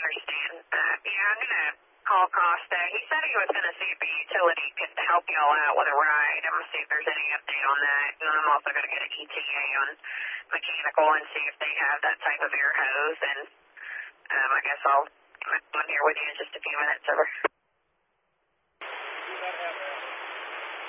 understand. Yeah, I'm going to call Costa. He said he was going to see if the utility could help y'all out with a ride. I'm going to see if there's any update on that. And I'm also going to get an ETA on mechanical and see if they have that type of air hose. And I guess I'll come here with you in just a few minutes. Over.